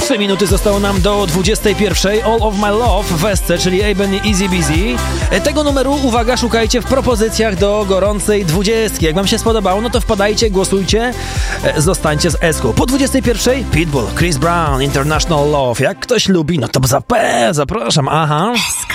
3 minuty zostało nam do 21. All of My Love w Esce, czyli Aben i Easy Busy. Tego numeru, uwaga, szukajcie w propozycjach do gorącej 20. Jak wam się spodobało, no to wpadajcie, głosujcie, zostańcie z Eską. Po 21. Pitbull, Chris Brown, International Love. Jak ktoś lubi, no to zapraszam, aha.